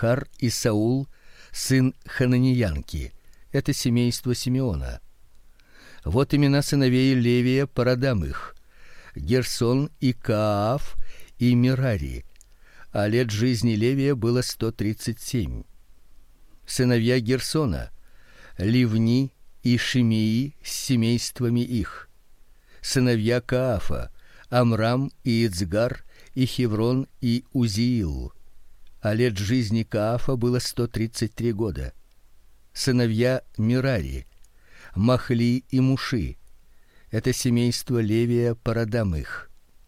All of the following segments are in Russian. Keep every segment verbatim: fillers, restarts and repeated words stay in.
Исахар и Саул, сын Хананиянки. Это семейство Симеона. Вот имена сыновей Левия по родам их: Герсон и Кааф и Мерари. А лет жизни Левия было сто тридцать семь. Сыновья Герсона: Ливни и Шимеи с семействами их. Сыновья Каафа: Амрам и Ицгар и Хеврон и Узиил. А лет жизни Каафа было сто тридцать три года. Сыновья Мерари: Махли и Муши. Это семейство Левия по родам их.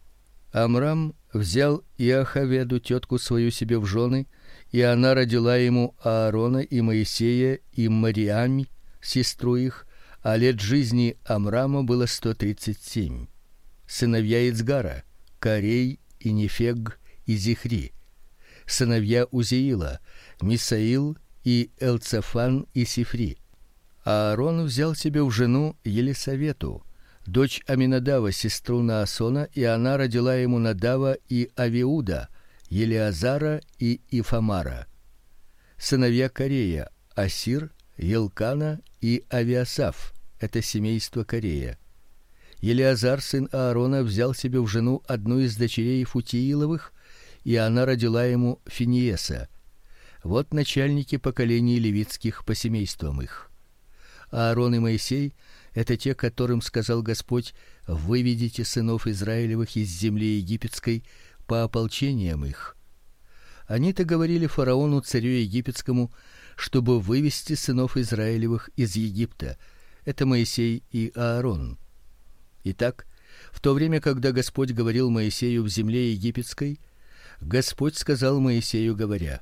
Амрам взял Иохаведу, тетку свою, себе в жены, и она родила ему Аарона и Моисея и Мариам, сестру их, а лет жизни Амрама было сто тридцать семь. Сыновья Ицгара: Карей и Нефег и Зихри. Сыновья Узиила: Мисаил и Элцафан и Сифри. Аарон взял себе в жену Елисавету, дочь Аминадава, сестру Наасона, и она родила ему Надава и Авиуда, Елиазара и Ифамара. Сыновья Корея: Асир, Елкана и Авиасаф. Это семейство Корея. Елиазар, сын Аарона, взял себе в жену одну из дочерей Футииловых, и она родила ему Финиеса. Вот начальники поколений левитских по семействам их. Аарон и Моисей — это те, которым сказал Господь: выведите сынов Израилевых из земли египетской по ополчениям их. Они-то говорили фараону, царю египетскому, чтобы вывести сынов Израилевых из Египта. Это Моисей и Аарон. Итак, в то время, когда Господь говорил Моисею в земле египетской, Господь сказал Моисею, говоря: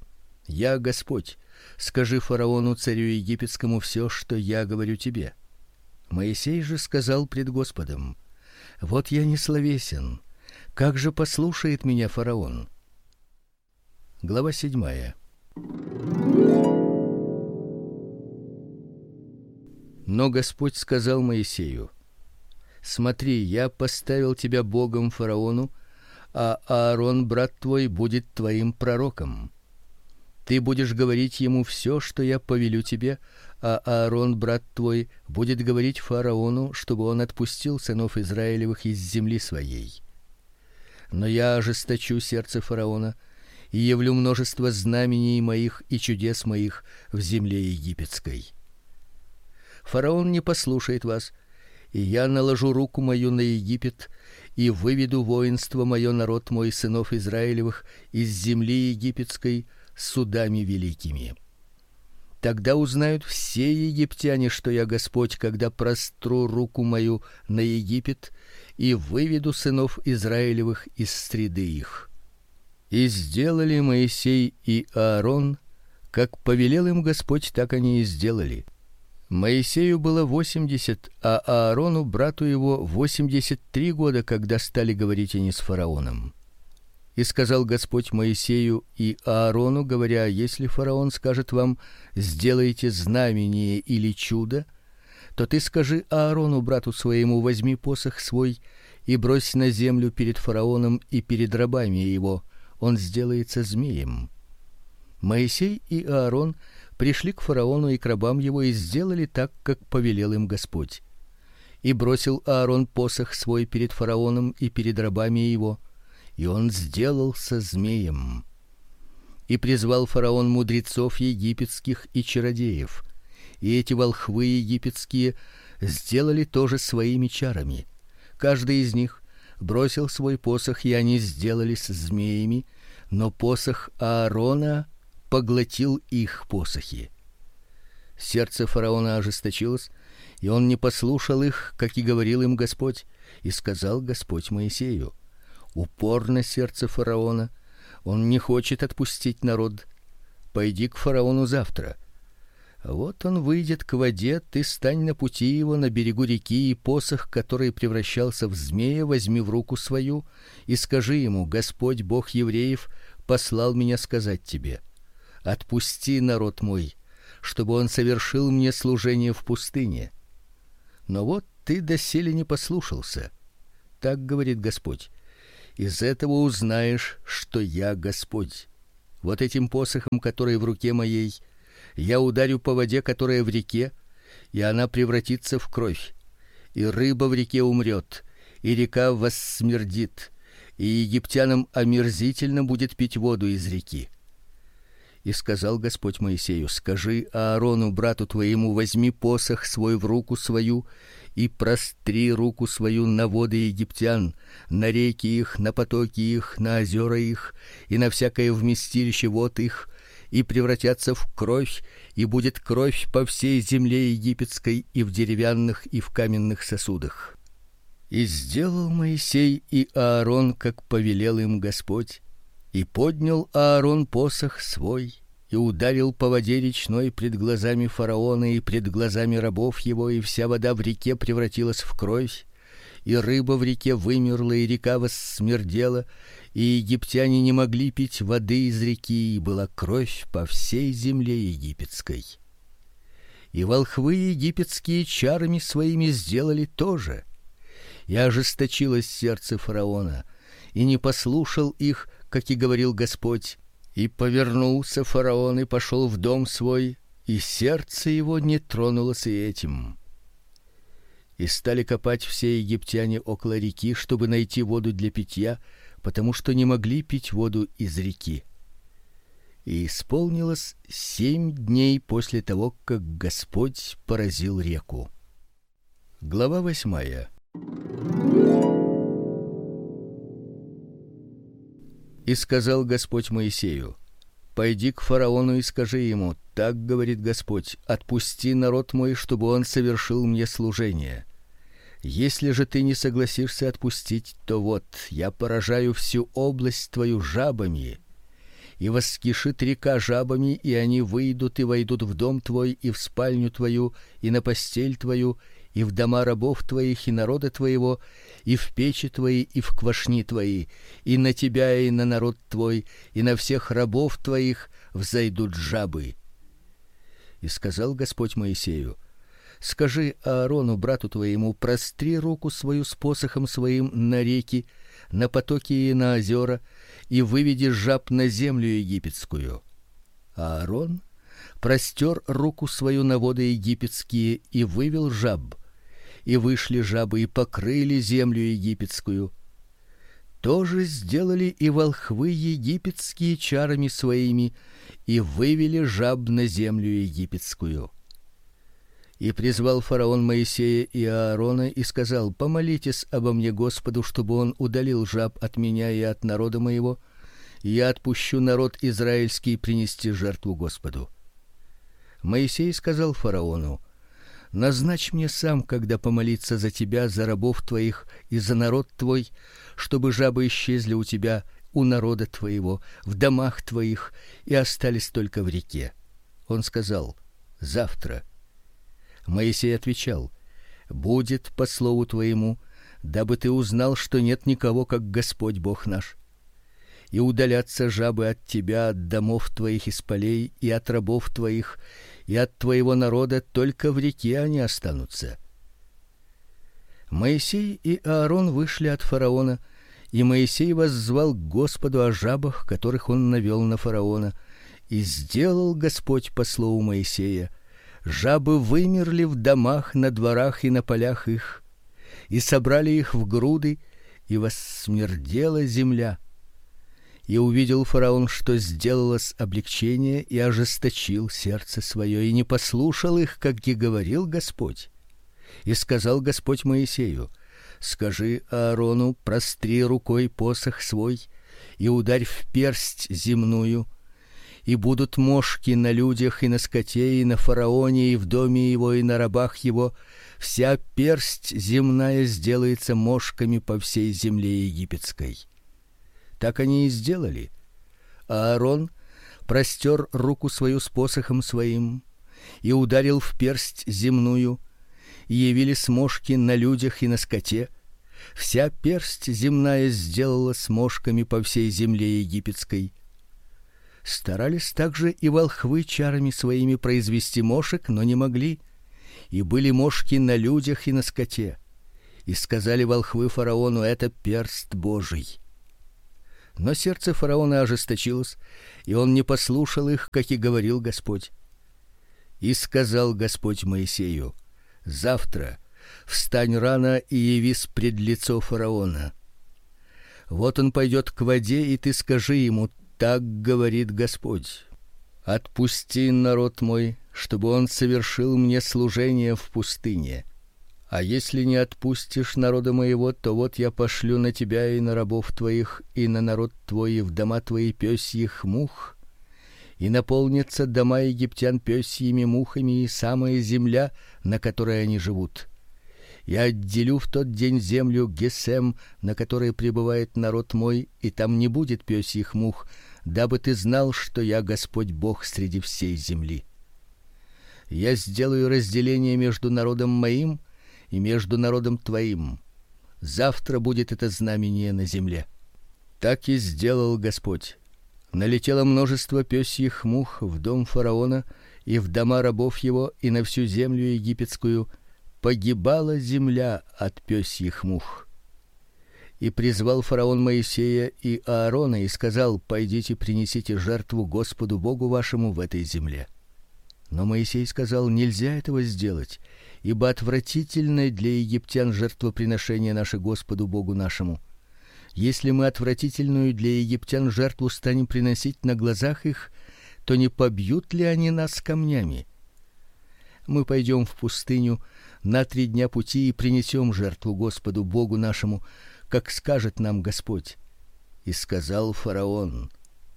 Я Господь, скажи фараону, царю египетскому, все, что я говорю тебе. Моисей же сказал пред Господом: Вот я не словесен, как же послушает меня фараон? Глава седьмая. Но Господь сказал Моисею: Смотри, я поставил тебя богом фараону, а Аарон, брат твой, будет твоим пророком. Ты будешь говорить ему все, что я повелю тебе, а Аарон, брат твой, будет говорить фараону, чтобы он отпустил сынов Израилевых из земли своей. Но я ожесточу сердце фараона и явлю множество знамений моих и чудес моих в земле египетской. Фараон не послушает вас, и я наложу руку мою на Египет и выведу воинство мое, народ мой, сынов Израилевых, из земли египетской судами великими. Тогда узнают все египтяне, что я Господь, когда простру руку мою на Египет и выведу сынов Израилевых из среды их. И сделали Моисей и Аарон, как повелел им Господь, так они и сделали. Моисею было восемьдесят, а Аарону, брату его, восемьдесят три года, когда стали говорить они с фараоном. И сказал Господь Моисею и Аарону, говоря: если фараон скажет вам: сделайте знамение или чудо, то ты скажи Аарону, брату своему: возьми посох свой и брось на землю перед фараоном и перед рабами его, он сделается змеем. Моисей и Аарон пришли к фараону и к рабам его и сделали так, как повелел им Господь. И бросил Аарон посох свой перед фараоном и перед рабами его, и он сделался змеем. И призвал фараон мудрецов египетских и чародеев, и эти волхвы египетские сделали тоже своими чарами. Каждый из них бросил свой посох, и они сделались змеями, но посох Аарона поглотил их посохи. Сердце фараона ожесточилось, и он не послушал их, как и говорил им Господь. И сказал Господь Моисею: упорно сердце фараона, он не хочет отпустить народ. Пойди к фараону завтра. Вот он выйдет к воде, ты стань на пути его на берегу реки, и посох, который превращался в змея, возьми в руку свою и скажи ему: Господь, Бог евреев, послал меня сказать тебе: отпусти народ мой, чтобы он совершил мне служение в пустыне. Но вот ты доселе не послушался. Так говорит Господь: из этого узнаешь, что я Господь. Вот этим посохом, который в руке моей, я ударю по воде, которая в реке, и она превратится в кровь, и рыба в реке умрет, и река воссмердит, и египтянам омерзительно будет пить воду из реки. И сказал Господь Моисею: скажи Аарону брату твоему: возьми посох свой в руку свою и простри руку свою на воды египтян, на реки их, на потоки их, на озера их и на всякое вместилище вод их, и превратятся в кровь, и будет кровь по всей земле египетской и в деревянных, и в каменных сосудах. И сделал Моисей и Аарон, как повелел им Господь. И поднял Аарон посох свой и ударил по воде речной пред глазами фараона и пред глазами рабов его, и вся вода в реке превратилась в кровь, и рыба в реке вымерла, и река воссмердела, и египтяне не могли пить воды из реки, и была кровь по всей земле египетской. И волхвы египетские чарами своими сделали то же. И ожесточилось сердце фараона, и не послушал их, как и говорил Господь, и повернулся фараон и пошел в дом свой, и сердце его не тронулось и этим. И стали копать все египтяне около реки, чтобы найти воду для питья, потому что не могли пить воду из реки. И исполнилось семь дней после того, как Господь поразил реку. Глава восьмая. И сказал Господь Моисею: пойди к фараону и скажи ему: так говорит Господь: отпусти народ мой, чтобы он совершил мне служение. Если же ты не согласишься отпустить, то вот я поражаю всю область твою жабами, и воскишит река жабами, и они выйдут и войдут в дом твой, и в спальню твою, и на постель твою, и в дома рабов твоих и народа твоего, и в печи твои, и в квашни твои, и на тебя, и на народ твой, и на всех рабов твоих взойдут жабы. И сказал Господь Моисею: скажи Аарону брату твоему: простри руку свою с посохом своим на реки, на потоки и на озера, и выведи жаб на землю египетскую. Аарон простер руку свою на воды египетские и вывел жаб, и вышли жабы и покрыли землю египетскую. То же сделали и волхвы египетские чарами своими, и вывели жаб на землю египетскую. И призвал фараон Моисея и Аарона и сказал: помолитесь обо мне Господу, чтобы он удалил жаб от меня и от народа моего, и я отпущу народ израильский принести жертву Господу. Моисей сказал фараону: назначь мне сам, когда помолиться за тебя, за рабов твоих и за народ твой, чтобы жабы исчезли у тебя, у народа твоего, в домах твоих и остались только в реке. Он сказал: завтра. Моисей отвечал: будет по слову твоему, дабы ты узнал, что нет никого, как Господь Бог наш. И удалятся жабы от тебя, от домов твоих из полей, и от рабов твоих, и от твоего народа, только в реке они останутся. Моисей и Аарон вышли от фараона, и Моисей воззвал к Господу о жабах, которых он навел на фараона, и сделал Господь по слову Моисея. Жабы вымерли в домах, на дворах и на полях их, и собрали их в груды, и воссмердела земля. И увидел фараон, что сделалось облегчение, и ожесточил сердце свое, и не послушал их, как и говорил Господь. И сказал Господь Моисею: скажи Аарону: простри рукой посох свой и ударь в персть земную, и будут мошки на людях и на скоте, и на фараоне, и в доме его, и на рабах его. Вся персть земная сделается мошками по всей земле египетской. Так они и сделали. Аарон простер руку свою с посохом своим и ударил в персть земную, и явились мошки на людях и на скоте. Вся персть земная сделалась мошками по всей земле египетской. Старались также и волхвы чарами своими произвести мошек, но не могли, и были мошки на людях и на скоте. И сказали волхвы фараону: это перст Божий. Но сердце фараона ожесточилось, и он не послушал их, как и говорил Господь. И сказал Господь Моисею: завтра встань рано и явись пред лицо фараона. Вот он пойдет к воде, и ты скажи ему: так говорит Господь: отпусти народ мой, чтобы он совершил мне служение в пустыне. А если не отпустишь народа моего, то вот я пошлю на тебя и на рабов твоих, и на народ твой, и в дома твои пёсьих мух, и наполнятся дома египтян пёсьими мухами, и самая земля, на которой они живут. Я отделю в тот день землю Гесем, на которой пребывает народ мой, и там не будет пёсьих мух, дабы ты знал, что я Господь Бог среди всей земли. Я сделаю разделение между народом моим и между народом твоим. Завтра будет это знамение на земле. Так и сделал Господь. Налетело множество пёсьих мух в дом фараона и в дома рабов его, и на всю землю египетскую погибала земля от пёсьих мух. И призвал фараон Моисея и Аарона и сказал: пойдите, принесите жертву Господу Богу вашему в этой земле. Но Моисей сказал: нельзя этого сделать, ибо отвратительно для египтян жертвоприношение наше Господу Богу нашему. Если мы отвратительную для египтян жертву станем приносить на глазах их, то не побьют ли они нас камнями? Мы пойдем в пустыню на три дня пути и принесем жертву Господу Богу нашему, как скажет нам Господь. И сказал фараон: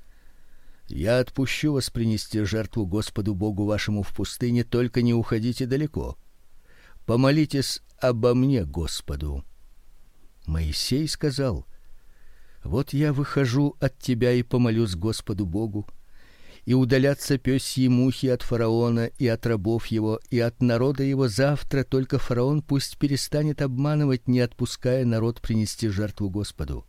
я отпущу вас принести жертву Господу Богу вашему в пустыне, только не уходите далеко. Помолитесь обо мне Господу. Моисей сказал: вот я выхожу от тебя и помолюсь Господу Богу, и удалятся пёсьи мухи от фараона и от рабов его и от народа его завтра, только фараон пусть перестанет обманывать, не отпуская народ принести жертву Господу.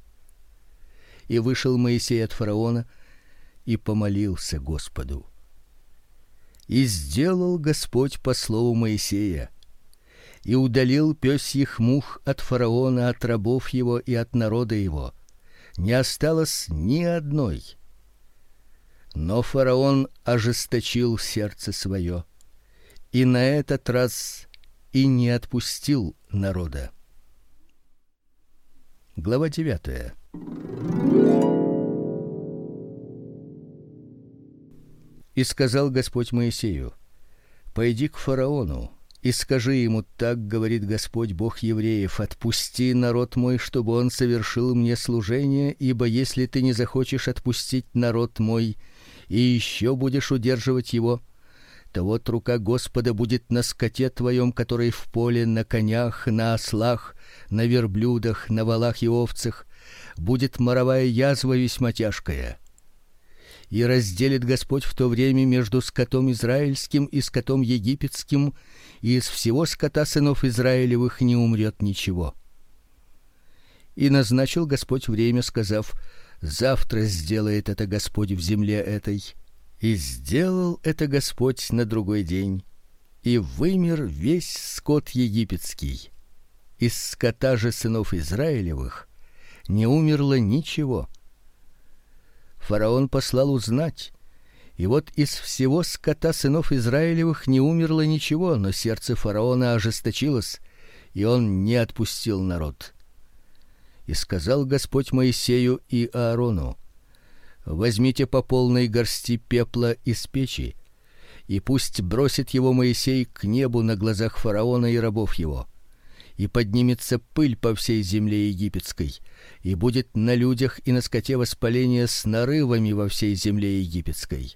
И вышел Моисей от фараона и помолился Господу. И сделал Господь по слову Моисея, и удалил пёсьих мух от фараона, от рабов его и от народа его. Не осталось ни одной. Но фараон ожесточил сердце свое, и на этот раз и не отпустил народа. Глава девятая. И сказал Господь Моисею: пойди к фараону и скажи ему: так говорит Господь Бог евреев: отпусти народ мой, чтобы он совершил мне служение, ибо если ты не захочешь отпустить народ мой и еще будешь удерживать его, то вот рука Господа будет на скоте твоем, который в поле, на конях, на ослах, на верблюдах, на волах и овцах, будет моровая язва весьма тяжкая. И разделит Господь в то время между скотом израильским и скотом египетским, и из всего скота сынов Израилевых не умрет ничего. И назначил Господь время, сказав: завтра сделает это Господь в земле этой. И сделал это Господь на другой день, и вымер весь скот египетский. Из скота же сынов Израилевых не умерло ничего. Фараон послал узнать, и вот из всего скота сынов Израилевых не умерло ничего, но сердце фараона ожесточилось, и он не отпустил народ. И сказал Господь Моисею и Аарону: возьмите по полной горсти пепла из печи, и пусть бросит его Моисей к небу на глазах фараона и рабов его. И поднимется пыль по всей земле египетской, и будет на людях и на скоте воспаление с нарывами во всей земле египетской.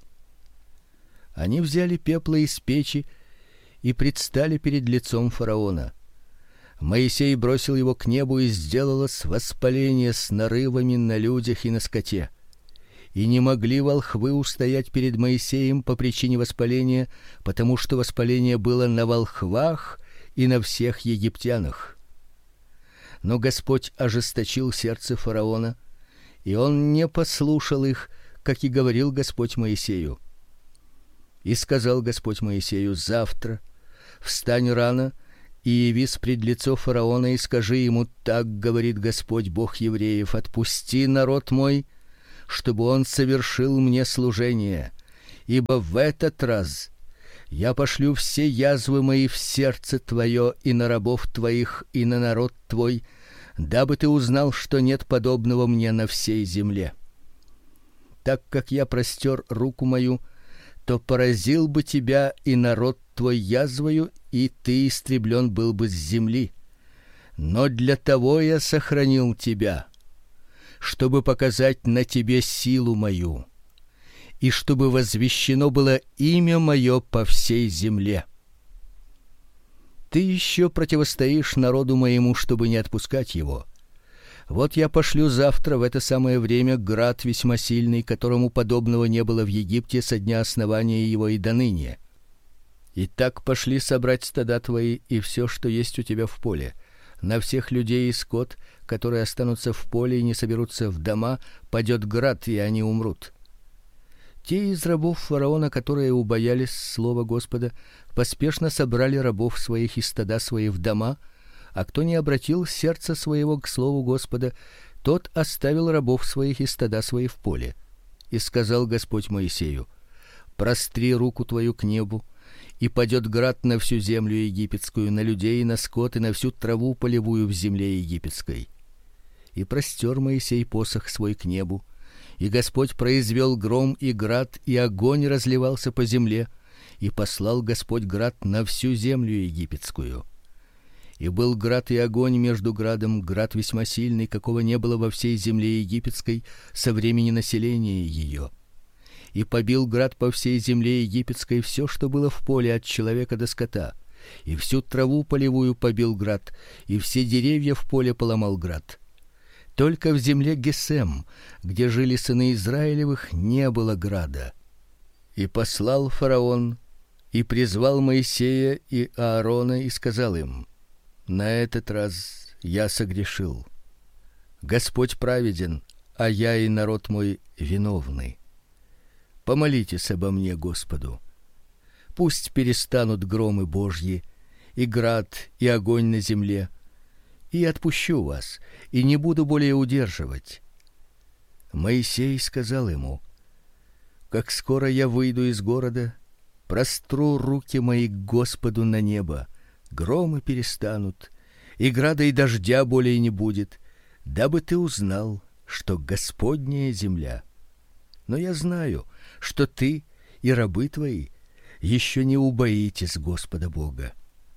Они взяли пепла из печи и предстали перед лицом фараона. Моисей бросил его к небу, и сделалось воспаление с нарывами на людях и на скоте. И не могли волхвы устоять перед Моисеем по причине воспаления, потому что воспаление было на волхвах и на всех египтянах. Но Господь ожесточил сердце фараона, и он не послушал их, как и говорил Господь Моисею. И сказал Господь Моисею: завтра встань рано и явись пред лицо фараона, и скажи ему: так говорит Господь Бог евреев: отпусти народ мой, чтобы он совершил мне служение, ибо в этот раз я пошлю все язвы мои в сердце твое и на рабов твоих и на народ твой, дабы ты узнал, что нет подобного мне на всей земле. Так как я простер руку мою, то поразил бы тебя и народ твой язвою, и ты истреблен был бы с земли. Но для того я сохранил тебя, чтобы показать на тебе силу мою, и чтобы возвещено было имя мое по всей земле. Ты еще противостоишь народу моему, чтобы не отпускать его. Вот я пошлю завтра в это самое время град весьма сильный, которому подобного не было в Египте со дня основания его и до ныне. И так пошли собрать стада твои и все, что есть у тебя в поле. На всех людей и скот, которые останутся в поле и не соберутся в дома, падет град, и они умрут. Те из рабов фараона, которые убоялись слова Господа, поспешно собрали рабов своих и стада свои в дома, а кто не обратил сердце своего к слову Господа, тот оставил рабов своих и стада свои в поле. И сказал Господь Моисею: простри руку твою к небу, и падет град на всю землю египетскую, на людей, на скот и на всю траву полевую в земле египетской. И простер Моисей посох свой к небу, и Господь произвел гром и град, и огонь разливался по земле, и послал Господь град на всю землю египетскую. И был град и огонь между градом, град весьма сильный, какого не было во всей земле египетской со времени населения ее. И побил град по всей земле египетской все, что было в поле от человека до скота, и всю траву полевую побил град, и все деревья в поле поломал град. Только в земле Гесем, где жили сыны Израилевых, не было града. И послал фараон и призвал Моисея и Аарона и сказал им: на этот раз я согрешил. Господь праведен, а я и народ мой виновны. Помолитесь обо мне Господу. Пусть перестанут громы Божьи, и град, и огонь на земле, и отпущу вас, и не буду более удерживать. Моисей сказал ему: как скоро я выйду из города, простру руки мои к Господу на небо, громы перестанут, и града и дождя более не будет, дабы ты узнал, что Господняя земля. Но я знаю, что ты и рабы твои еще не убоитесь Господа Бога.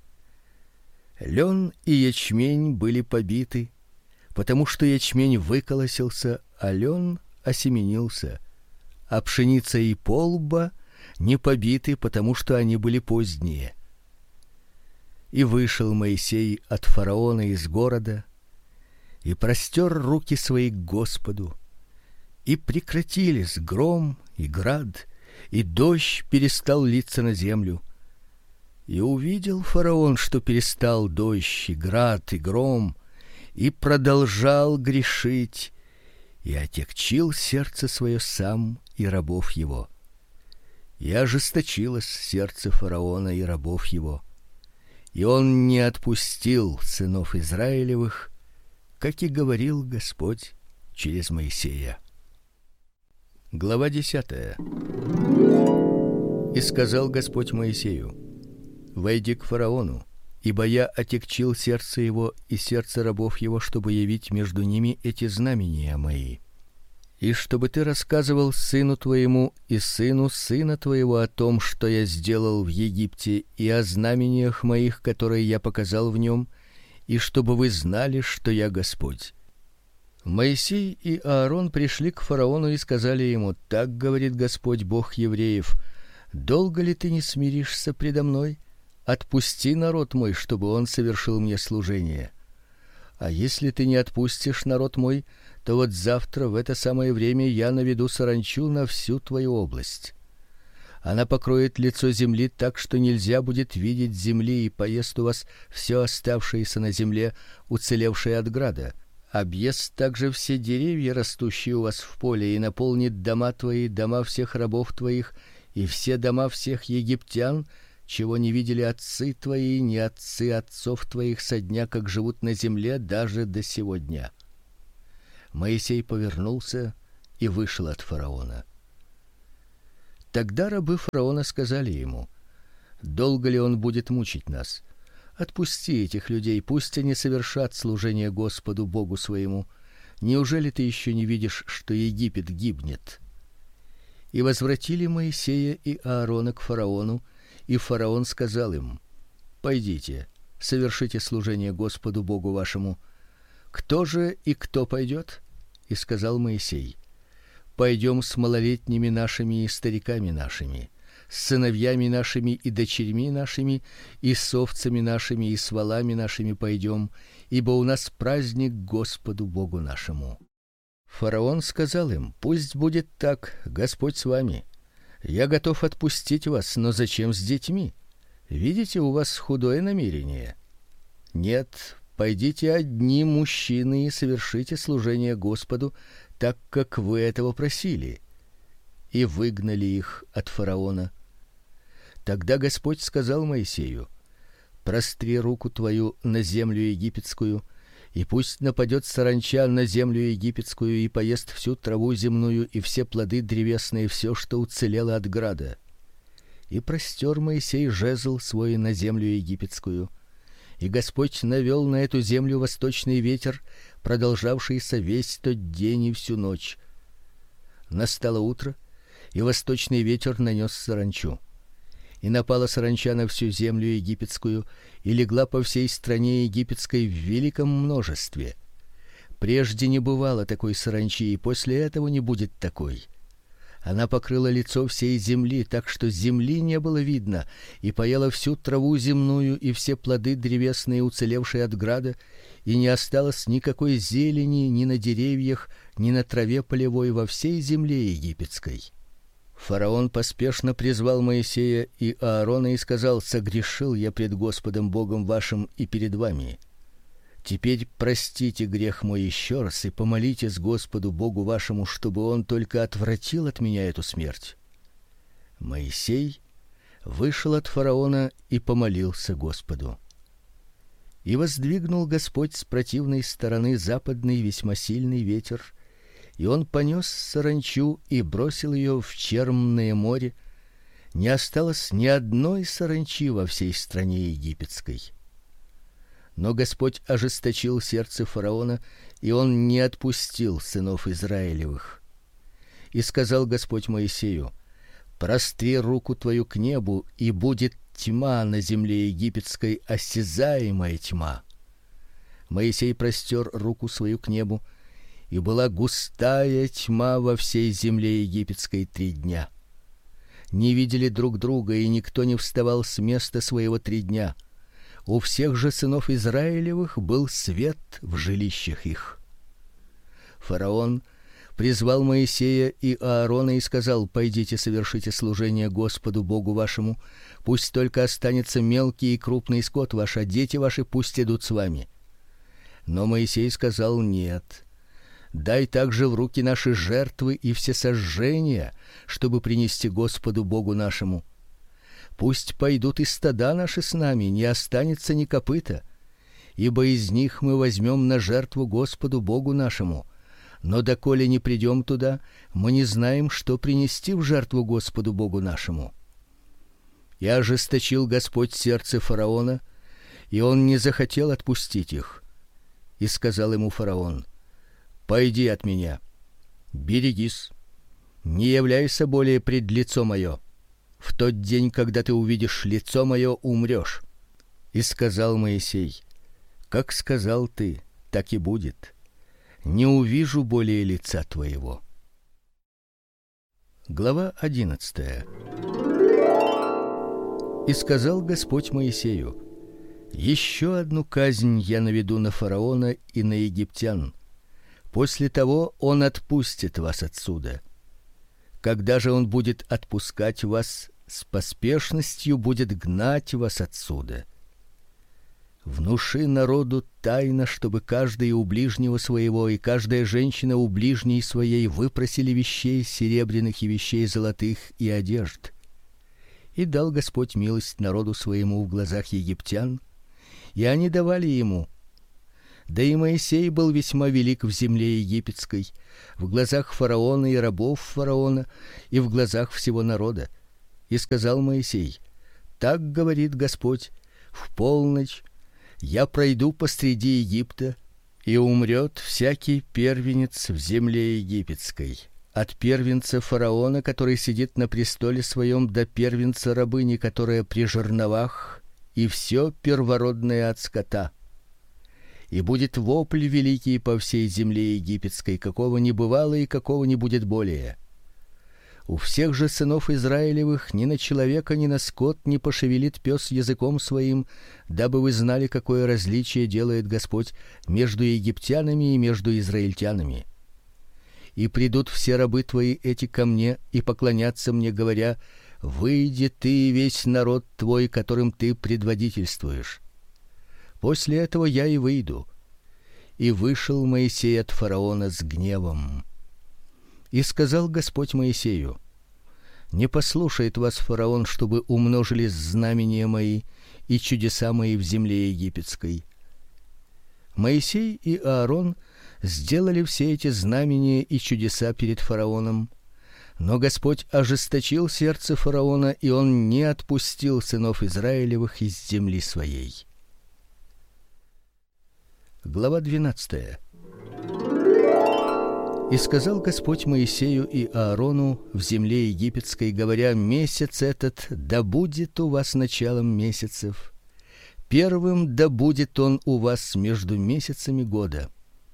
Лен и ячмень были побиты, потому что ячмень выколосился, а лен осеменился, а пшеница и полба не побиты, потому что они были поздние. И вышел Моисей от фараона из города и простер руки свои к Господу, и прекратились гром и град, и дождь перестал литься на землю. И увидел фараон, что перестал дождь и град и гром, и продолжал грешить, и отягчил сердце свое сам и рабов его. И ожесточилось сердце фараона и рабов его, и он не отпустил сынов Израилевых, как и говорил Господь через Моисея. Глава десятая. И сказал Господь Моисею: войди к фараону, ибо я отягчил сердце его и сердце рабов его, чтобы явить между ними эти знамения мои. И чтобы ты рассказывал сыну твоему и сыну сына твоего о том, что я сделал в Египте, и о знамениях моих, которые я показал в нем, и чтобы вы знали, что я Господь. Моисей и Аарон пришли к фараону и сказали ему: так говорит Господь, Бог евреев: долго ли ты не смиришься предо мной? Отпусти народ мой, чтобы он совершил мне служение. А если ты не отпустишь народ мой, то вот завтра в это самое время я наведу саранчу на всю твою область. Она покроет лицо земли так, что нельзя будет видеть земли, и поест у вас все оставшееся на земле, уцелевшее от града. Объест также все деревья, растущие у вас в поле, и наполнит дома твои, дома всех рабов твоих, и все дома всех египтян, чего не видели отцы твои, ни отцы отцов твоих со дня, как живут на земле, даже до сего дня. Моисей повернулся и вышел от фараона. Тогда рабы фараона сказали ему: долго ли он будет мучить нас? Отпусти этих людей, пусть они совершат служение Господу Богу своему. Неужели ты еще не видишь, что Египет гибнет? И возвратили Моисея и Аарона к фараону, и фараон сказал им: пойдите, совершите служение Господу Богу вашему. Кто же и кто пойдет? И сказал Моисей: пойдем с малолетними нашими и стариками нашими, с сыновьями нашими и дочерьми нашими, и с овцами нашими и с волами нашими пойдем, ибо у нас праздник Господу Богу нашему. Фараон сказал им: пусть будет так, Господь с вами. Я готов отпустить вас, но зачем с детьми? Видите, у вас худое намерение. Нет, пойдите одни мужчины и совершите служение Господу, так как вы этого просили. И выгнали их от фараона. Тогда Господь сказал Моисею: простри руку твою на землю египетскую, и пусть нападет саранча на землю египетскую и поест всю траву земную и все плоды древесные, все, что уцелело от града. И простер Моисей жезл свой на землю египетскую, и Господь навел на эту землю восточный ветер, продолжавшийся весь тот день и всю ночь. Настало утро, и восточный ветер нанес саранчу. И напала саранча на всю землю египетскую, и легла по всей стране египетской в великом множестве. Прежде не бывало такой саранчи, и после этого не будет такой. Она покрыла лицо всей земли, так что земли не было видно, и поела всю траву земную и все плоды древесные, уцелевшие от града, и не осталось никакой зелени ни на деревьях, ни на траве полевой во всей земле египетской. Фараон поспешно призвал Моисея и Аарона и сказал: согрешил я пред Господом Богом вашим и перед вами. Теперь простите грех мой еще раз и помолитесь Господу Богу вашему, чтобы он только отвратил от меня эту смерть. Моисей вышел от фараона и помолился Господу. И воздвигнул Господь с противной стороны западный весьма сильный ветер, и он понес саранчу и бросил ее в Черное море. Не осталось ни одной саранчи во всей стране египетской. Но Господь ожесточил сердце фараона, и он не отпустил сынов Израилевых. И сказал Господь Моисею: простри руку твою к небу, и будет тьма на земле египетской, осязаемая тьма. Моисей простер руку свою к небу, и была густая тьма во всей земле египетской три дня. Не видели друг друга, и никто не вставал с места своего три дня. У всех же сынов Израилевых был свет в жилищах их. Фараон призвал Моисея и Аарона и сказал: пойдите, совершите служение Господу Богу вашему, пусть только останется мелкий и крупный скот ваш, а дети ваши пусть идут с вами. Но Моисей сказал: нет. Дай также в руки наши жертвы и всесожжения, чтобы принести Господу Богу нашему. Пусть пойдут и стада наши с нами, не останется ни копыта, ибо из них мы возьмем на жертву Господу Богу нашему. Но доколе не придем туда, мы не знаем, что принести в жертву Господу Богу нашему. И ожесточил Господь сердце фараона, и он не захотел отпустить их. И сказал ему фараон: пойди от меня, берегись, не являйся более пред лицо мое. В тот день, когда ты увидишь лицо мое, умрешь. И сказал Моисей: как сказал ты, так и будет. Не увижу более лица твоего. Глава одиннадцатая. И сказал Господь Моисею: еще одну казнь я наведу на фараона и на египтян. После того он отпустит вас отсюда. Когда же он будет отпускать вас, с поспешностью будет гнать вас отсюда. Внуши народу тайно, чтобы каждый у ближнего своего и каждая женщина у ближней своей выпросили вещей серебряных и вещей золотых и одежд. И дал Господь милость народу своему в глазах египтян, и они давали ему. Да и Моисей был весьма велик в земле египетской, в глазах фараона и рабов фараона, и в глазах всего народа. И сказал Моисей: так говорит Господь: в полночь я пройду посреди Египта, и умрет всякий первенец в земле египетской, от первенца фараона, который сидит на престоле своем, до первенца рабыни, которая при жерновах, и все первородное от скота. И будет вопль великий по всей земле египетской, какого не бывало и какого не будет более. У всех же сынов Израилевых ни на человека, ни на скот не пошевелит пёс языком своим, дабы вы знали, какое различие делает Господь между египтянами и между израильтянами. И придут все рабы твои эти ко мне и поклонятся мне, говоря: выйди ты и весь народ твой, которым ты предводительствуешь. После этого я и выйду. И вышел Моисей от фараона с гневом. И сказал Господь Моисею: не послушает вас фараон, чтобы умножились знамения мои и чудеса мои в земле египетской. Моисей и Аарон сделали все эти знамения и чудеса перед фараоном, но Господь ожесточил сердце фараона, и он не отпустил сынов Израилевых из земли своей. Глава двенадцатая. И сказал Господь Моисею и Аарону в земле египетской, говоря: месяц этот да будет у вас началом месяцев, первым да будет он у вас между месяцами года.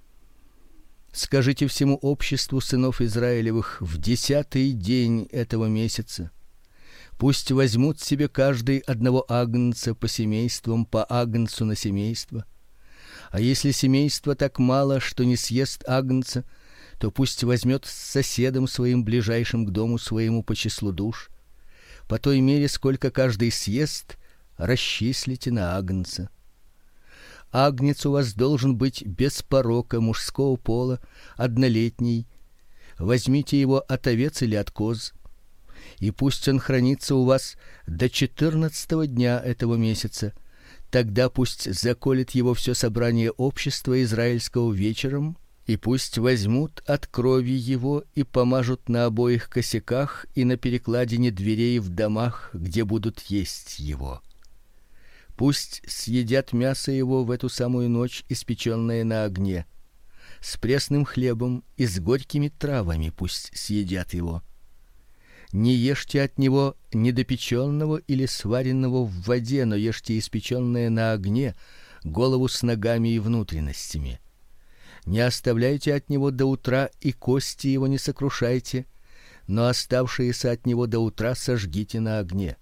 Скажите всему обществу сынов Израилевых в десятый день этого месяца: пусть возьмут себе каждый одного агнца по семействам, по агнцу на семейство. А если семейство так мало, что не съест агнца, то пусть возьмет с соседом своим, ближайшим к дому своему, по числу душ. По той мере, сколько каждый съест, расчислите на агнца. Агнец у вас должен быть без порока, мужского пола, однолетний. Возьмите его от овец или от коз, и пусть он хранится у вас до четырнадцатого дня этого месяца. Тогда пусть заколет его все собрание общества израильского вечером, и пусть возьмут от крови его и помажут на обоих косяках и на перекладине дверей в домах, где будут есть его. Пусть съедят мясо его в эту самую ночь, испечённое на огне, с пресным хлебом и с горькими травами пусть съедят его. Не ешьте от него недопечённого или сваренного в воде, но ешьте испечённое на огне, голову с ногами и внутренностями. Не оставляйте от него до утра, и кости его не сокрушайте, но оставшиеся от него до утра сожгите на огне.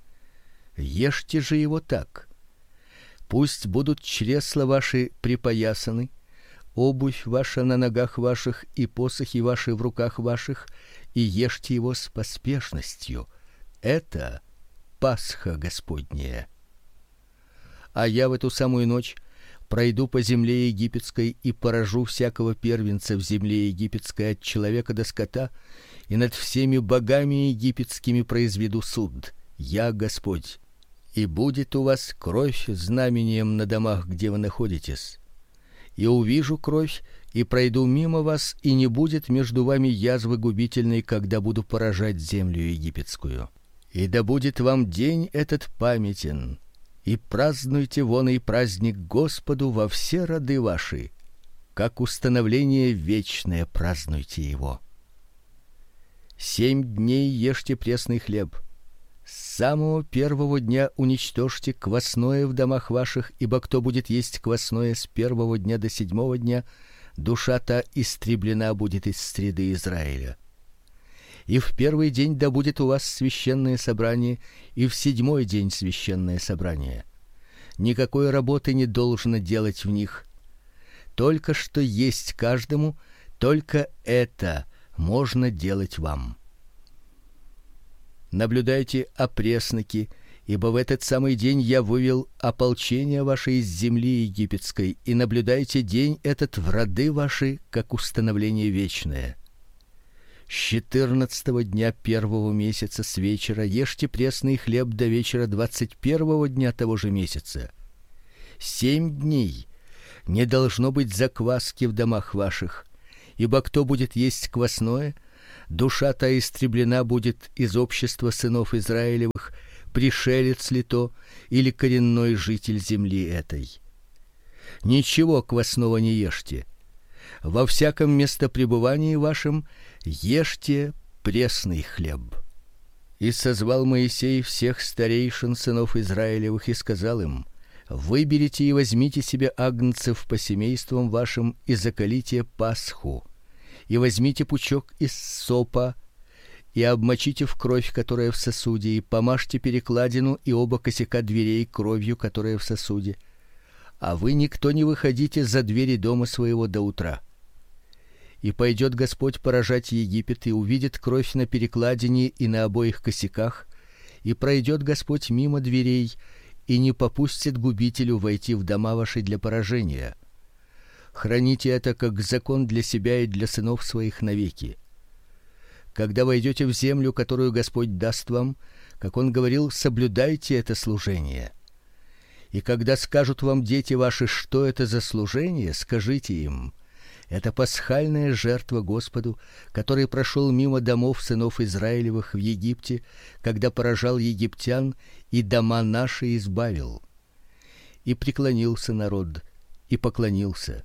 Ешьте же его так: пусть будут чресла ваши припоясаны, обувь ваша на ногах ваших и посохи ваши в руках ваших, и ешьте его с поспешностью. Это Пасха Господняя. А я в эту самую ночь пройду по земле египетской и поражу всякого первенца в земле египетской, от человека до скота, и над всеми богами египетскими произведу суд. Я Господь. И будет у вас кровь знамением на домах, где вы находитесь. И увижу кровь, и пройду мимо вас, и не будет между вами язвы губительной, когда буду поражать землю египетскую. И да будет вам день этот памятен, и празднуйте вон и праздник Господу во все роды ваши, как установление вечное празднуйте его. Семь дней ешьте пресный хлеб. С самого первого дня уничтожьте квасное в домах ваших, ибо кто будет есть квасное с первого дня до седьмого дня, душа та истреблена будет из среды Израиля. И в первый день да будет у вас священное собрание, и в седьмой день священное собрание. Никакой работы не должно делать в них. Только что есть каждому, только это можно делать вам. Наблюдайте опресноки, ибо в этот самый день я вывел ополчение ваше из земли египетской, и наблюдайте день этот в роды ваши, как установление вечное. С четырнадцатого дня первого месяца с вечера ешьте пресный хлеб до вечера двадцать первого дня того же месяца. Семь дней Не должно быть закваски в домах ваших, ибо кто будет есть квасное, душа та истреблена будет из общества сынов Израилевых, пришелец ли то или коренной житель земли этой. Ничего квасного не ешьте. Во всяком местопребывании вашем ешьте пресный хлеб. И созвал Моисей всех старейшин сынов Израилевых и сказал им: выберите и возьмите себе агнцев по семействам вашим и заколите пасху. И возьмите пучок из сопа и обмочите в кровь, которая в сосуде, и помажьте перекладину и оба косяка дверей кровью, которая в сосуде. А вы никто не выходите за двери дома своего до утра. И пойдет Господь поражать Египет, и увидит кровь на перекладине и на обоих косяках, и пройдет Господь мимо дверей, и не попустит губителю войти в дома ваши для поражения. Храните это как закон для себя и для сынов своих навеки. Когда войдете в землю, которую Господь даст вам, как он говорил, соблюдайте это служение. И когда скажут вам дети ваши, что это за служение, скажите им: это пасхальная жертва Господу, который прошел мимо домов сынов Израилевых в Египте, когда поражал египтян и дома наши избавил. И преклонился народ, и поклонился.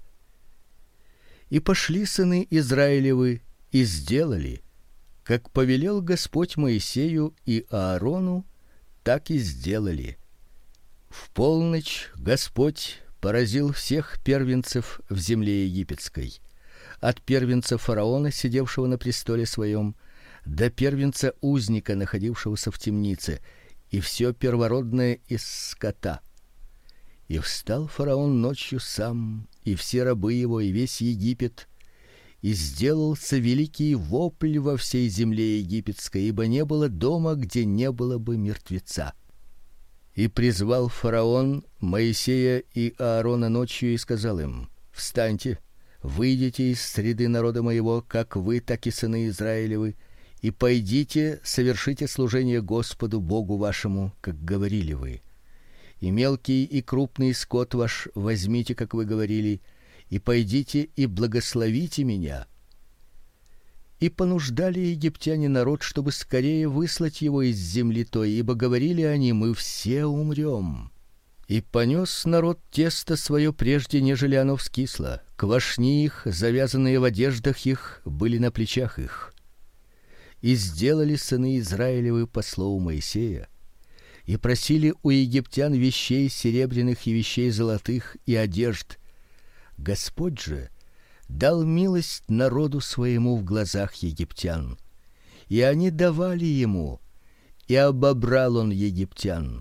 И пошли сыны Израилевы и сделали, как повелел Господь Моисею и Аарону, так и сделали. В полночь Господь поразил всех первенцев в земле египетской, от первенца фараона, сидевшего на престоле своем, до первенца узника, находившегося в темнице, и все первородное из скота. И встал фараон ночью сам, и все рабы его, и весь Египет, и сделался великий вопль во всей земле египетской, ибо не было дома, где не было бы мертвеца. И призвал фараон Моисея и Аарона ночью и сказал им: встаньте, выйдите из среды народа моего, как вы, так и сыны Израилевы, и пойдите, совершите служение Господу Богу вашему, как говорили вы. И мелкий и крупный скот ваш возьмите, как вы говорили, и пойдите и благословите меня. И понуждали египтяне народ, чтобы скорее выслать его из земли той, ибо говорили они: мы все умрем. И понес народ тесто свое прежде, нежели оно вскисло. Квашни их, завязанные в одеждах их, были на плечах их. И сделали сыны Израилевы по слову Моисея, и просили у египтян вещей серебряных и вещей золотых и одежд. Господь же дал милость народу своему в глазах египтян, и они давали ему, и обобрал он египтян.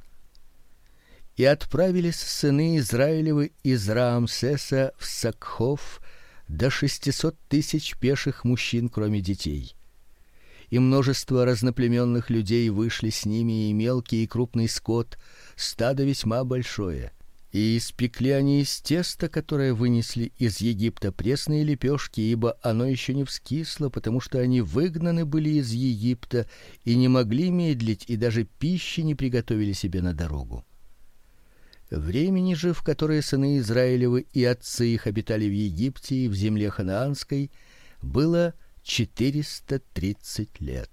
И отправились сыны Израилевы из Раамсеса в Сакхов до шестисот тысяч пеших мужчин, кроме детей. И множество разноплеменных людей вышли с ними, и мелкий и крупный скот, стадо весьма большое. И испекли они из теста, которое вынесли из Египта, пресные лепешки, ибо оно еще не вскисло, потому что они выгнаны были из Египта и не могли медлить, и даже пищи не приготовили себе на дорогу. Времени же, в которое сыны Израилевы и отцы их обитали в Египте и в земле ханаанской, было четыреста тридцать лет.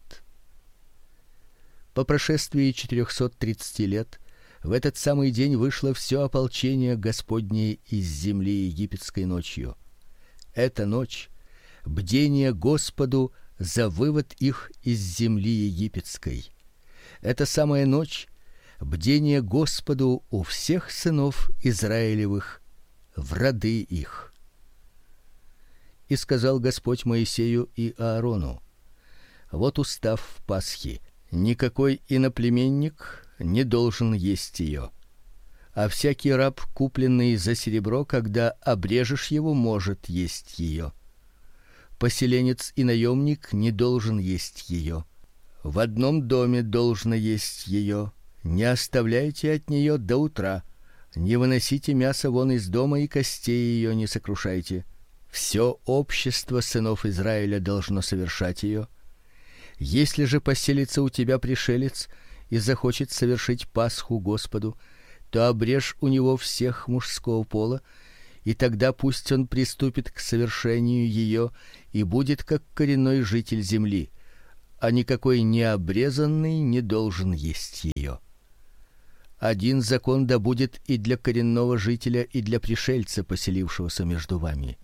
По прошествии четырехсот тридцати лет в этот самый день вышло все ополчение Господне из земли египетской ночью. Эта ночь — бдение Господу за вывод их из земли египетской. Эта самая ночь — бдение Господу у всех сынов Израилевых в роды их. И сказал Господь Моисею и Аарону: вот устав Пасхи: никакой иноплеменник не должен есть ее, а всякий раб, купленный за серебро, когда обрежешь его, может есть ее. Поселенец и наемник не должен есть ее. В одном доме должно есть ее. Не оставляйте от нее до утра. Не выносите мясо вон из дома, и костей ее не сокрушайте. Все общество сынов Израиля должно совершать ее. Если же поселится у тебя пришелец и захочет совершить Пасху Господу, то обрежь у него всех мужского пола и тогда пусть он приступит к совершению ее и будет как коренной житель земли, а никакой необрезанный не должен есть ее. Один закон да будет и для коренного жителя, и для пришельца, поселившегося между вами.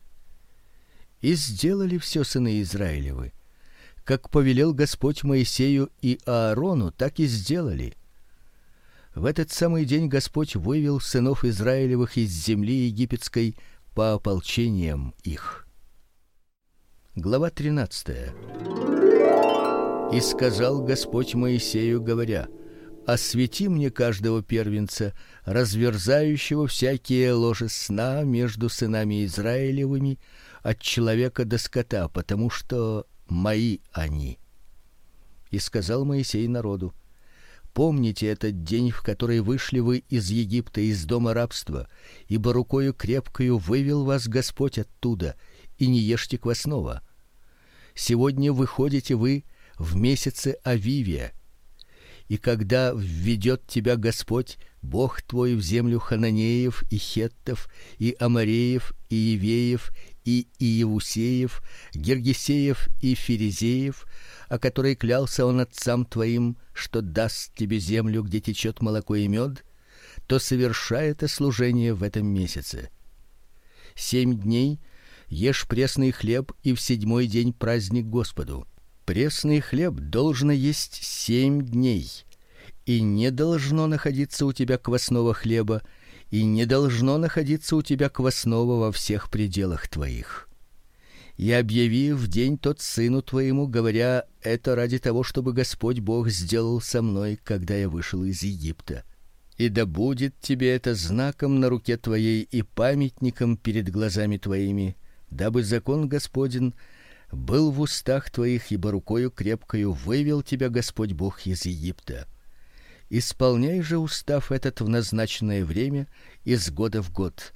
И сделали все сыны Израилевы, как повелел Господь Моисею и Аарону, так и сделали. В этот самый день Господь вывел сынов Израилевых из земли египетской по ополчениям их. Глава тринадцатая. И сказал Господь Моисею, говоря: освети мне каждого первенца, разверзающего всякие ложи сна между сынами Израилевыми, от человека до скота, потому что мои они. И сказал Моисей народу: помните этот день, в который вышли вы из Египта, из дома рабства, ибо рукою крепкою вывел вас Господь оттуда, и не ешьте квасного. Сегодня выходите вы в месяце Авивия. И когда введет тебя Господь, Бог твой, в землю хананеев и хеттов и амореев и евеев и иевусеев, гиргесеев и ферезеев, о которой клялся он отцам твоим, что даст тебе землю, где течет молоко и мед, то совершай это служение в этом месяце. Семь дней ешь пресный хлеб, и в седьмой день праздник Господу. Пресный хлеб должно есть семь дней, и не должно находиться у тебя квасного хлеба, и не должно находиться у тебя квасного во всех пределах твоих. И объяви в день тот сыну твоему, говоря: это ради того, чтобы Господь Бог сделал со мной, когда я вышел из Египта. И да будет тебе это знаком на руке твоей и памятником перед глазами твоими, дабы закон Господень был в устах твоих, ибо рукою крепкою вывел тебя Господь Бог из Египта. Исполняй же устав этот в назначенное время, из года в год.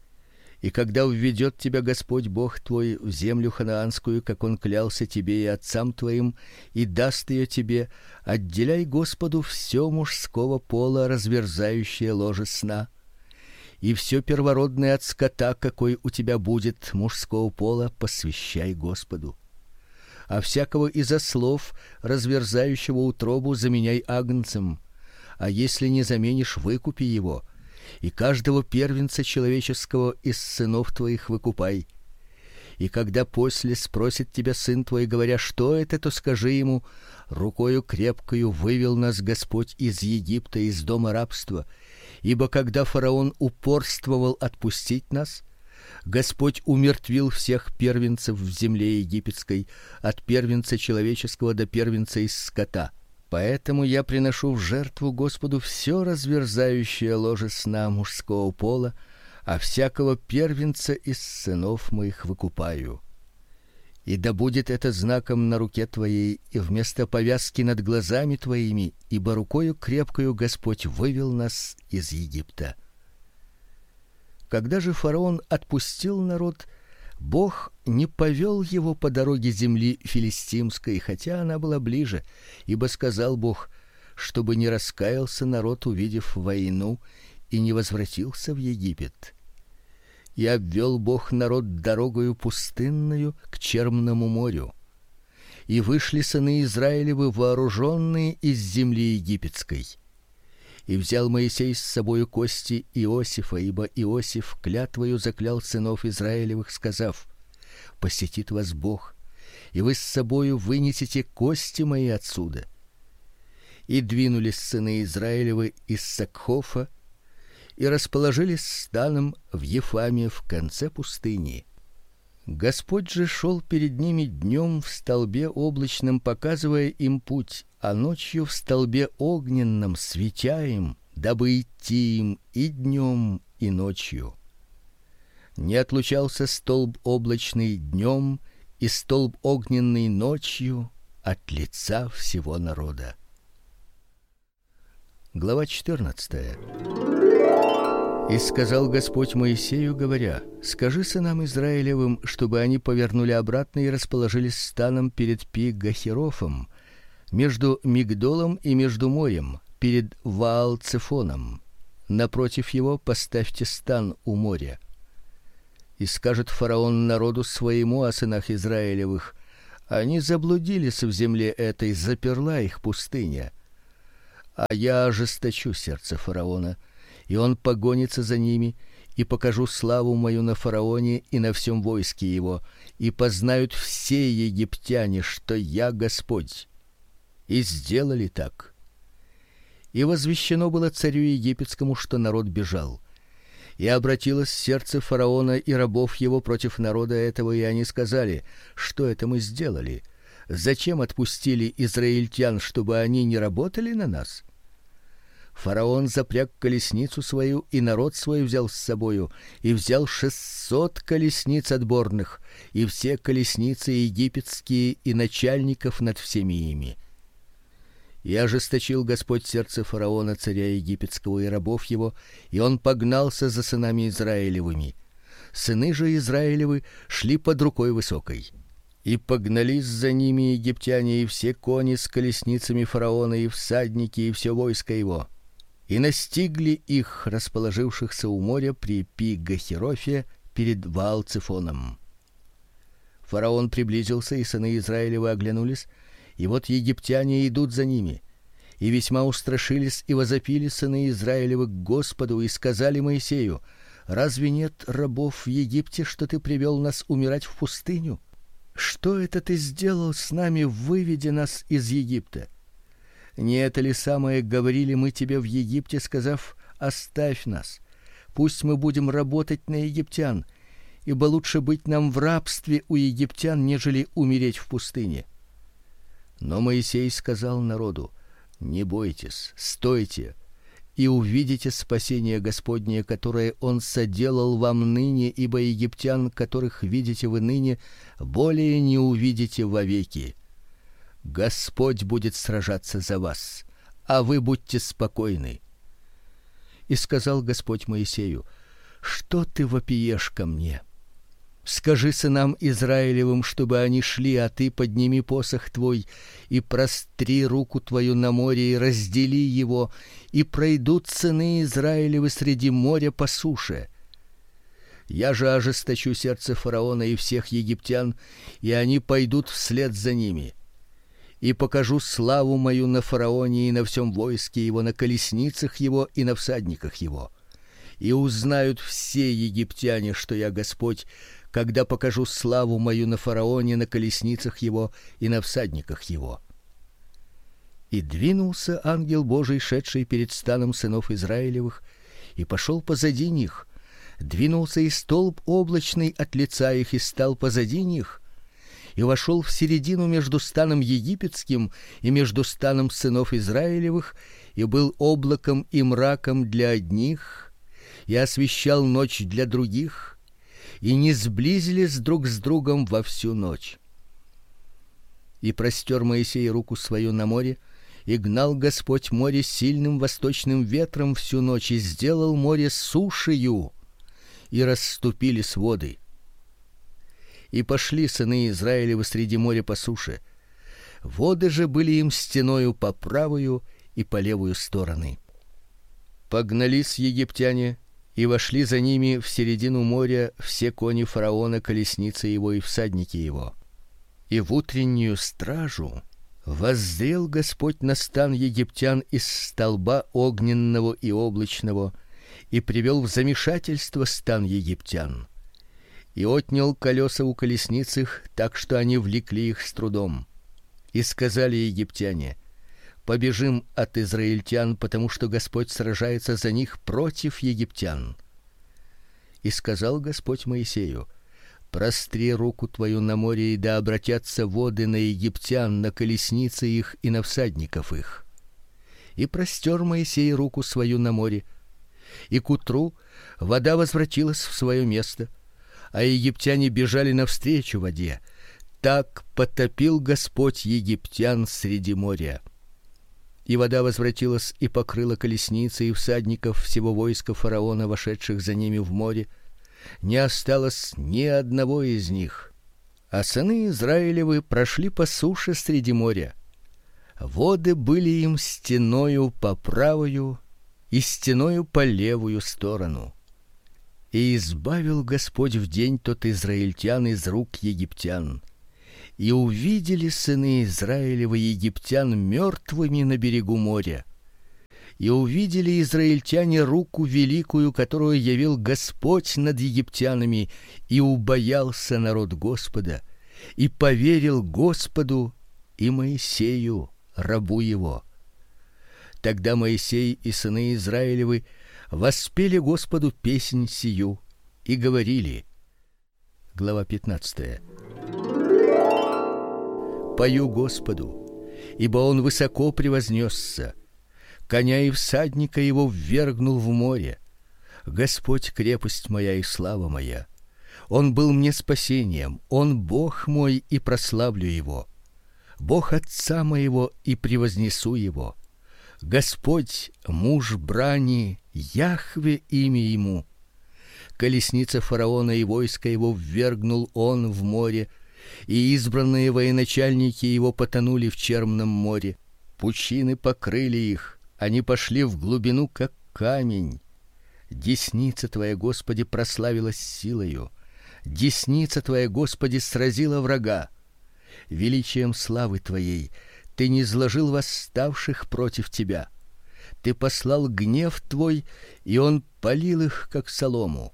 И когда введет тебя Господь Бог твой в землю ханаанскую, как он клялся тебе и отцам твоим, и даст ее тебе, отделяй Господу все мужского пола, разверзающее ложе сна, и все первородное от скота, какой у тебя будет мужского пола, посвящай Господу. А всякого из ослов, разверзающего утробу, заменяй агнцем, а если не заменишь, выкупи его. И каждого первенца человеческого из сынов твоих выкупай. И когда после спросит тебя сын твой, говоря: что это, то скажи ему: рукою крепкою вывел нас Господь из Египта, из дома рабства. Ибо когда фараон упорствовал отпустить нас, Господь умертвил всех первенцев в земле египетской, от первенца человеческого до первенца из скота. Поэтому я приношу в жертву Господу все разверзающее ложе сна мужского пола, а всякого первенца из сынов моих выкупаю. И да будет это знаком на руке твоей и вместо повязки над глазами твоими, ибо рукою крепкою Господь вывел нас из Египта. Когда же фараон отпустил народ, Бог не повел его по дороге земли филистимской, хотя она была ближе, ибо сказал Бог, чтобы не раскаялся народ, увидев войну, и не возвратился в Египет. И обвел Бог народ дорогою пустынною к Черному морю. И вышли сыны Израилевы вооруженные из земли египетской. И взял Моисей с собою кости Иосифа, ибо Иосиф клятвою заклял сынов Израилевых, сказав: посетит вас Бог, и вы с собою вынесете кости мои отсюда. И двинулись сыны Израилевы из Сакхофа и расположились станом в Ефаме в конце пустыни. Господь же шел перед ними днем в столбе облачном, показывая им путь, а ночью в столбе огненном, светя им, дабы идти им и днем, и ночью. Не отлучался столб облачный днем и столб огненный ночью от лица всего народа. Глава четырнадцатая. И сказал Господь Моисею, говоря: скажи сынам Израилевым, чтобы они повернули обратно и расположились станом перед Пи-Гахерофом, между Мигдолом и между морем, перед Ваал-Цефоном. Напротив его поставьте стан у моря. И скажет фараон народу своему о сынах Израилевых: они заблудились в земле этой, заперла их пустыня. А я ожесточу сердце фараона, и он погонится за ними, и покажу славу мою на фараоне и на всем войске его, и познают все египтяне, что я Господь. И сделали так. И возвещено было царю египетскому, что народ бежал. И обратилось сердце фараона и рабов его против народа этого, и они сказали: что это мы сделали? Зачем отпустили израильтян, чтобы они не работали на нас? Фараон запряг колесницу свою, и народ свой взял с собою, и взял шестьсот колесниц отборных, и все колесницы египетские, и начальников над всеми ими. И ожесточил Господь сердце фараона, царя египетского, и рабов его, и он погнался за сынами Израилевыми. Сыны же Израилевы шли под рукой высокой. И погнались за ними египтяне, и все кони с колесницами фараона, и всадники, и все войско его. И настигли их, расположившихся у моря при Пи-Гахерофе перед Ваал-Цефоном. Фараон приблизился, и сыны Израилевы оглянулись, и вот египтяне идут за ними. И весьма устрашились и возопили сыны Израилевы к Господу и сказали Моисею: разве нет рабов в Египте, что ты привел нас умирать в пустыню? Что это ты сделал с нами, выведя нас из Египта? Не это ли самое говорили мы тебе в Египте, сказав: оставь нас, пусть мы будем работать на египтян, ибо лучше быть нам в рабстве у египтян, нежели умереть в пустыне. Но Моисей сказал народу: не бойтесь, стойте, и увидите спасение Господне, которое он соделал вам ныне, ибо египтян, которых видите вы ныне, более не увидите вовеки. Господь будет сражаться за вас, а вы будьте спокойны. И сказал Господь Моисею: что ты вопиешь ко мне? Скажи сынам Израилевым, чтобы они шли, а ты подними посох твой и простри руку твою на море и раздели его, и пройдут сыны Израилевы среди моря по суше. Я же ожесточу сердце фараона и всех египтян, и они пойдут вслед за ними. И покажу славу мою на фараоне и на всем войске его, на колесницах его и на всадниках его. И узнают все египтяне, что я Господь, когда покажу славу мою на фараоне, на колесницах его и на всадниках его. И двинулся ангел Божий, шедший перед станом сынов Израилевых, и пошел позади них. Двинулся и столб облачный от лица их, и стал позади них, и вошел в середину между станом египетским и между станом сынов Израилевых, и был облаком и мраком для одних, и освещал ночь для других, и не сблизились друг с другом во всю ночь. И простер Моисей руку свою на море, и гнал Господь море сильным восточным ветром всю ночь, и сделал море сушею, и расступились воды. И пошли сыны Израилевы среди моря по суше. Воды же были им стеною по правую и по левую стороны. Погнались египтяне, и вошли за ними в середину моря все кони фараона, колесницы его и всадники его. И в утреннюю стражу воззрел Господь на стан египтян из столба огненного и облачного, и привел в замешательство стан египтян. И отнял колеса у колесниц их, так что они влекли их с трудом. И сказали египтяне: побежим от израильтян, потому что Господь сражается за них против египтян. И сказал Господь Моисею: простри руку твою на море, и да обратятся воды на египтян, на колесницы их и на всадников их. И простер Моисей руку свою на море, и к утру вода возвратилась в свое место, а египтяне бежали навстречу воде. Так потопил Господь египтян среди моря. И вода возвратилась и покрыла колесницы и всадников всего войска фараона, вошедших за ними в море. Не осталось ни одного из них. А сыны Израилевы прошли по суше среди моря. Воды были им стеною по правую и стеною по левую сторону. И избавил Господь в день тот израильтян из рук египтян. И увидели сыны Израилевы египтян мертвыми на берегу моря. И увидели израильтяне руку великую, которую явил Господь над египтянами, и убоялся народ Господа, и поверил Господу и Моисею, рабу его. Тогда Моисей и сыны Израилевы воспели Господу песнь сию и говорили. Глава пятнадцатая. Пою Господу, ибо он высоко превознесся. Коня и всадника его ввергнул в море. Господь крепость моя и слава моя. Он был мне спасением, он Бог мой, и прославлю его. Бог отца моего, и превознесу его. Господь муж брани, Яхве имя ему. Колесница фараона и войско его ввергнул он в море, и избранные военачальники его потонули в черном море. Пучины покрыли их, они пошли в глубину, как камень. Десница твоя, Господи, прославилась силою. Десница твоя, Господи, сразила врага. Величием славы твоей ты низложил восставших против тебя. Ты послал гнев твой, и он полил их, как солому.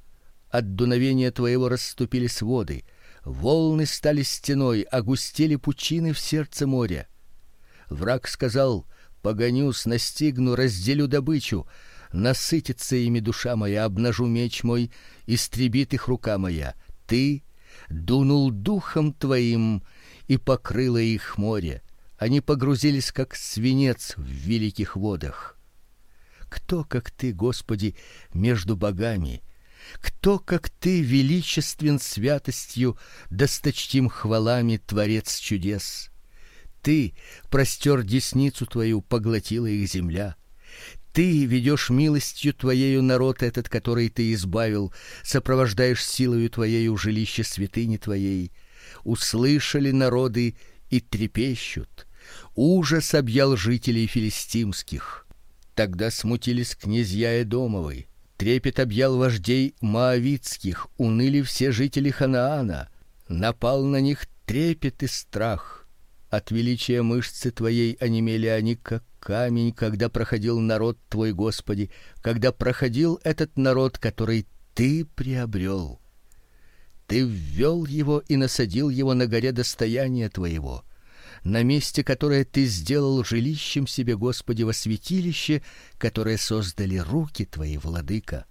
От дуновения твоего расступились воды, волны стали стеной, огустели пучины в сердце моря. Враг сказал: погонюсь, настигну, разделю добычу, насытится ими душа моя, обнажу меч мой, истребит их рука моя. Ты дунул духом твоим, и покрыло их море. Они погрузились, как свинец в великих водах. Кто, как ты, Господи, между богами? Кто, как ты, величествен святостью, досточтим хвалами, творец чудес? Ты простер десницу твою, поглотила их земля. Ты ведешь милостью твоею народ этот, который ты избавил, сопровождаешь силою твоею жилище святыни твоей. Услышали народы и трепещут. Ужас объял жителей филистимских. Тогда смутились князья Эдомовы, трепет объял вождей моавитских, уныли все жители Ханаана. Напал на них трепет и страх. От величия мышцы твоей онемели они, как камень, когда проходил народ твой, Господи, когда проходил этот народ, который ты приобрел. Ты ввел его и насадил его на горе достояния твоего, на месте, которое ты сделал жилищем себе, Господи, во святилище, которое создали руки твои, владыка.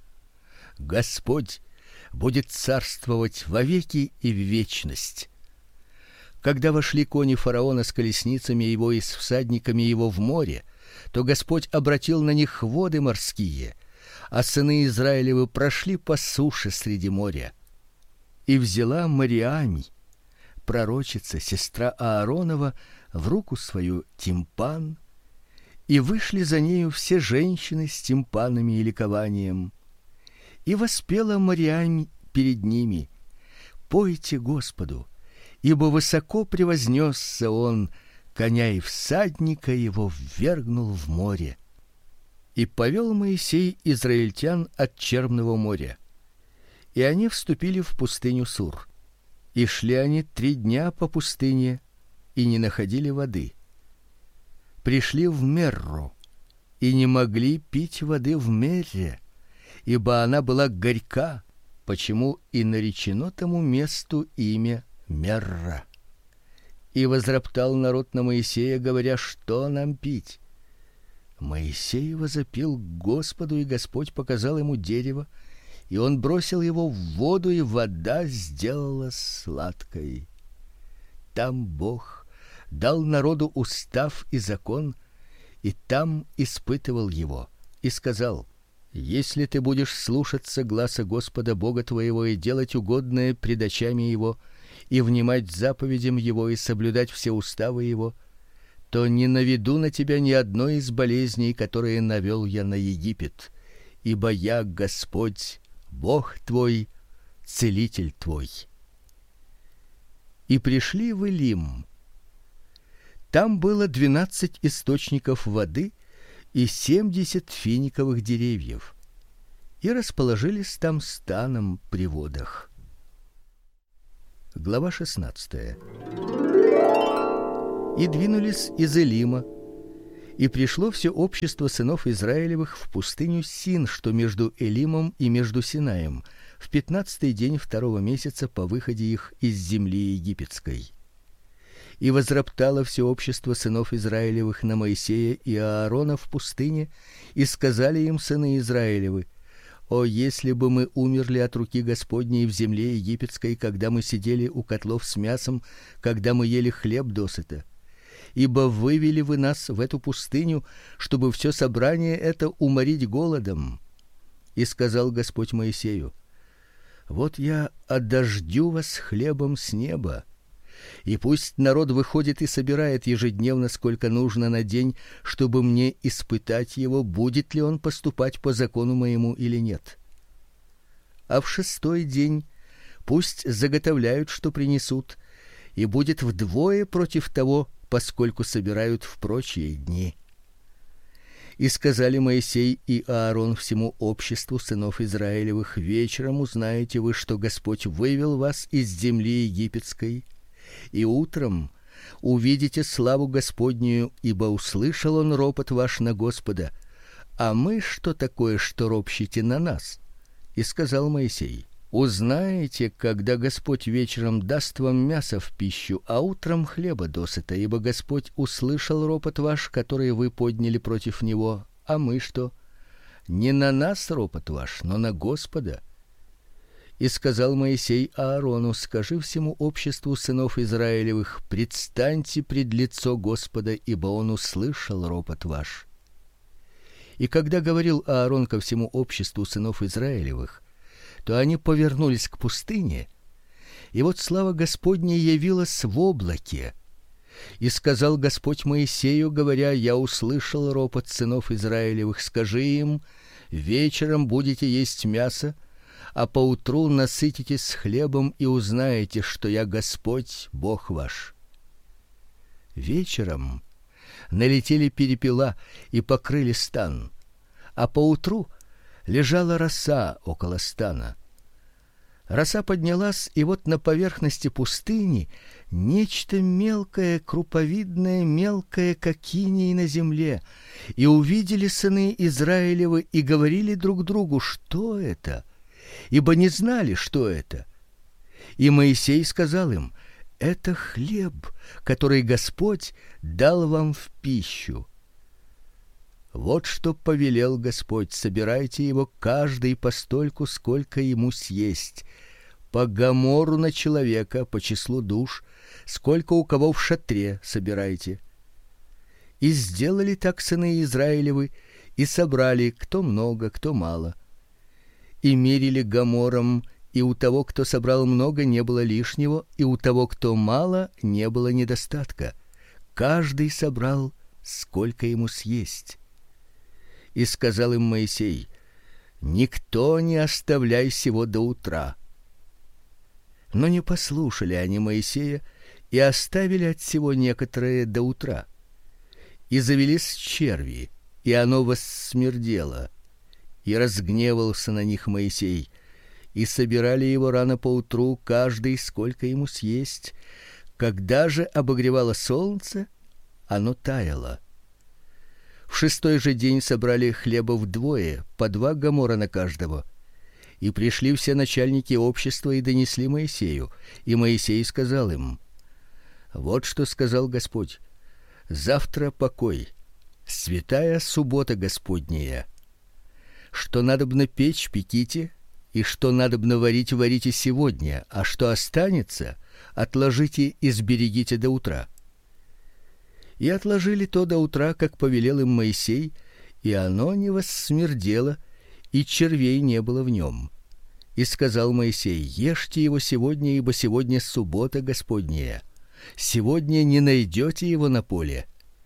Господь будет царствовать вовеки и в вечность. Когда вошли кони фараона с колесницами его и с всадниками его в море, то Господь обратил на них воды морские, а сыны Израилевы прошли по суше среди моря. И взяла Мариам, пророчица, сестра Ааронова, в руку свою тимпан, и вышли за нею все женщины с тимпанами и ликованием. И воспела Мариам перед ними: пойте Господу, ибо высоко превознесся он, коня и всадника его ввергнул в море. И повел Моисей израильтян от Черного моря. И они вступили в пустыню Сур. И шли они три дня по пустыне и не находили воды. Пришли в Мерру и не могли пить воды в Мерре, ибо она была горька, почему и наречено тому месту имя Мерра. И возроптал народ на Моисея, говоря: что нам пить? Моисей возопил к Господу, и Господь показал ему дерево, и он бросил его в воду, и вода сделалась сладкой. Там Бог дал народу устав и закон, и там испытывал его, и сказал: если ты будешь слушаться гласа Господа Бога твоего и делать угодное пред очами его, и внимать заповедям его и соблюдать все уставы его, то не наведу на тебя ни одной из болезней, которые навел я на Египет, ибо я Господь, Бог твой, целитель твой. И пришли в Илим. Там было двенадцать источников воды и семьдесят финиковых деревьев. и расположились там станом при водах. Глава шестнадцатая. И двинулись из Элима, и пришло все общество сынов Израилевых в пустыню Син, что между Элимом и между Синаем, в пятнадцатый день второго месяца по выходе их из земли египетской. И возроптало все общество сынов Израилевых на Моисея и Аарона в пустыне, и сказали им сыны Израилевы: о, если бы мы умерли от руки Господней в земле египетской, когда мы сидели у котлов с мясом, когда мы ели хлеб досыта. Ибо вывели вы нас в эту пустыню, чтобы все собрание это уморить голодом. И сказал Господь Моисею: вот я одождю вас хлебом с неба, и пусть народ выходит и собирает ежедневно сколько нужно на день, чтобы мне испытать его, будет ли он поступать по закону моему или нет. А в шестой день пусть заготовляют, что принесут, и будет вдвое против того, поскольку собирают в прочие дни. И сказали Моисей и Аарон всему обществу сынов Израилевых: вечером узнаете вы, что Господь вывел вас из земли египетской, и утром увидите славу Господнюю, ибо услышал он ропот ваш на Господа. А мы что такое, что ропщите на нас? И сказал Моисей: узнаете, когда Господь вечером даст вам мясо в пищу, а утром хлеба досыта, ибо Господь услышал ропот ваш, который вы подняли против него. А мы что? Не на нас ропот ваш, но на Господа. И сказал Моисей Аарону: скажи всему обществу сынов Израилевых: предстаньте пред лицо Господа, ибо он услышал ропот ваш. И когда говорил Аарон ко всему обществу сынов Израилевых, то они повернулись к пустыне, и вот слава Господня явилась в облаке. И сказал Господь Моисею, говоря: я услышал ропот сынов Израилевых, скажи им: вечером будете есть мясо, а поутру насытитесь хлебом и узнаете, что я Господь, Бог ваш. Вечером налетели перепела и покрыли стан, а поутру лежала роса около стана. Роса поднялась, и вот на поверхности пустыни нечто мелкое, круповидное, мелкое, как иней на земле. И увидели сыны Израилевы и говорили друг другу: что это? Ибо не знали, что это. И Моисей сказал им: это хлеб, который Господь дал вам в пищу. Вот что повелел Господь: собирайте его каждый постольку, сколько ему съесть, по гомору на человека, по числу душ, сколько у кого в шатре собирайте. И сделали так сыны Израилевы, и собрали кто много, кто мало. И мерили гомором, и у того, кто собрал много, не было лишнего, и у того, кто мало, не было недостатка. Каждый собрал сколько ему съесть. И сказал им Моисей: никто не оставляй сего до утра. Но не послушали они Моисея и оставили от сего некоторые до утра. И завелись черви, и оно воссмердело. И разгневался на них Моисей, и собирали его рано поутру, каждый сколько ему съесть. Когда же обогревало солнце, оно таяло. В шестой же день собрали хлеба вдвое, по два гомора на каждого. И пришли все начальники общества и донесли Моисею. И Моисей сказал им: вот что сказал Господь: завтра покой, святая суббота Господняя. Что надобно печь, пеките, и что надобно варить, варите сегодня, а что останется, отложите и сберегите до утра. И отложили то до утра, как повелел им Моисей, и оно не воссмердело, и червей не было в нем. И сказал Моисей: ешьте его сегодня, ибо сегодня суббота Господняя. Сегодня не найдете его на поле.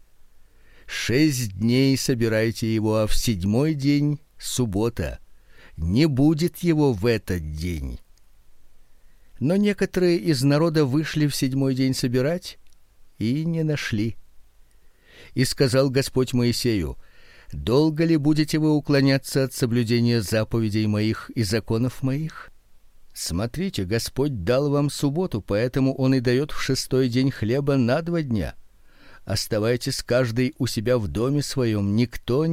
Шесть дней собирайте его, а в седьмой день суббота. Не будет его в этот день. Но некоторые из народа вышли в седьмой день собирать и не нашли. И сказал Господь Моисею: Долго ли будете вы уклоняться от соблюдения заповедей моих и законов моих? Смотрите, Господь дал вам субботу, поэтому он и дает в шестой день хлеба на два дня. Оставайтесь каждый у себя в доме своем, никто